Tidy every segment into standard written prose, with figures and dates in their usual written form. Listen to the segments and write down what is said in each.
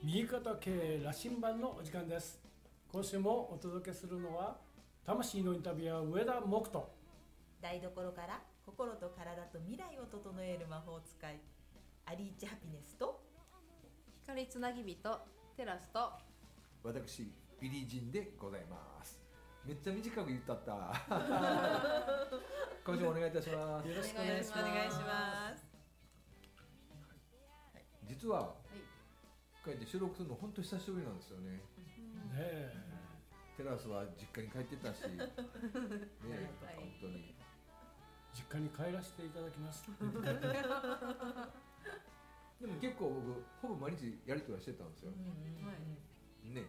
右肩経営羅針盤のお時間です。今週もお届けするのは魂のインタビュアー上田木と台所から心と体と未来を整える魔法使いアリーチハピネスと光つなぎ人テラスと私ビリージンでございます。めっちゃ短く言ったった今週もお願いいたします。 よろしくお願いします。 お願いします。 実は、こうやって収録するの本当久しぶりなんですよね。 ねえ、 テラスは実家に帰ってたしねえ、本当に実家に帰らせていただきますでも結構僕ほぼ毎日やり取りしてたんですよ、ね、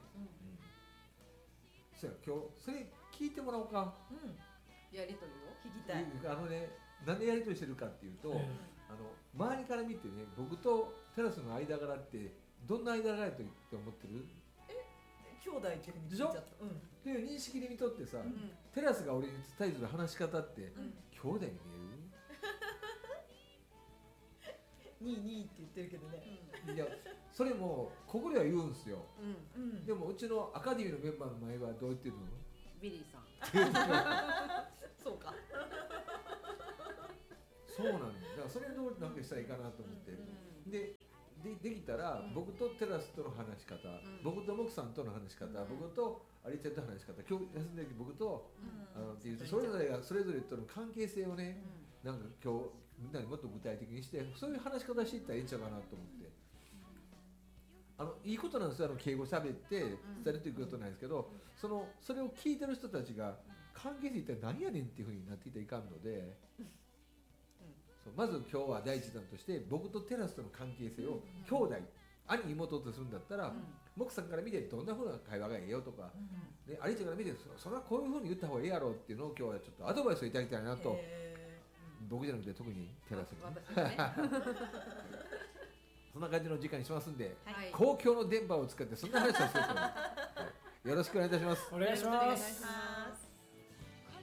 そうや今日それ聞いてもらおうか。 やりとりを聞きたい。 なんでやり取りしてるかっていうと、周りから見てね、僕とテラスの間柄ってどんな間柄やと思ってる？ 兄弟っていうふうに聞いちゃった。 という認識で見とってさ、テラスが俺に対する話し方って、兄弟に見える？ 2って言ってるけどね。 いや、それもここでは言うんすよ、でもうちのアカデミーのメンバーの前はどう言ってるの？ ビリーさんそうかそうなんだよ。だからそれをなんかしたらいいかなと思って、できたら、僕とテラスとの話し方、僕とモクさんとの話し方、僕とアリちゃんとの話し方、今日休んでる時僕と、っていうそれぞれがそれぞれとの関係性をね、なんか今日みんなにもっと具体的にして、そういう話し方していったらいいんちゃうかなと思って。いいことなんですよ、敬語喋って伝えるということなんですけど、それを聞いてる人たちが関係性一体何やねんっていうふうになっていたらいかんので、まず今日は第一弾として僕とテラスとの関係性を兄弟、兄妹とするんだったら、モクさんから見てどんなふうな会話がええよとか、アリちゃんから見てそれはこういうふうに言った方がええやろっていうのを今日はちょっとアドバイスをいただきたいなと、僕じゃなくて特にテラスに、そんな感じの時間にしますんで、公共の電波を使ってそんな話をすると、よろしくお願いいたします。 お願いします。